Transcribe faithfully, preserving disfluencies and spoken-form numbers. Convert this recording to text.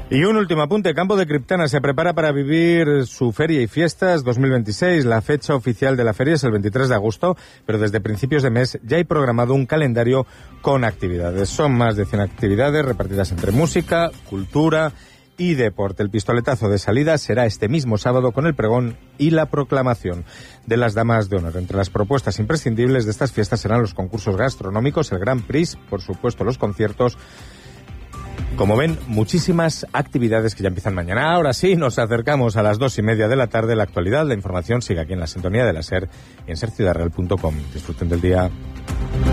Y un último apunte, Campo de Criptana se prepara para vivir su feria y fiestas dos mil veintiséis. La fecha oficial de la feria es el veintitrés de agosto, pero desde principios de mes ya hay programado un calendario con actividades. Son más de cien actividades repartidas entre música, cultura y deporte. El pistoletazo de salida será este mismo sábado con el pregón y la proclamación de las damas de honor. Entre las propuestas imprescindibles de estas fiestas serán los concursos gastronómicos, el Grand Prix, por supuesto los conciertos. Como ven, muchísimas actividades que ya empiezan mañana. Ahora sí, nos acercamos a las dos y media de la tarde. La actualidad, la información sigue aquí en la sintonía de la SER y en ser ciudad real punto com. Disfruten del día.